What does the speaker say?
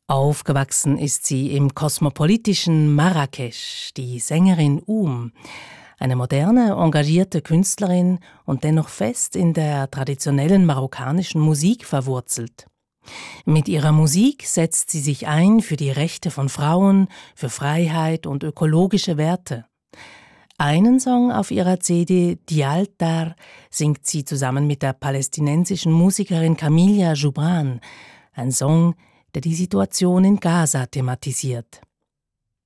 Aufgewachsen ist sie im kosmopolitischen Marrakesch, die Sängerin eine moderne, engagierte Künstlerin und dennoch fest in der traditionellen marokkanischen Musik verwurzelt. Mit ihrer Musik setzt sie sich ein für die Rechte von Frauen, für Freiheit und ökologische Werte. Einen Song auf ihrer CD Dialtar singt sie zusammen mit der palästinensischen Musikerin Camilla Joubran, ein Song, der die Situation in Gaza thematisiert.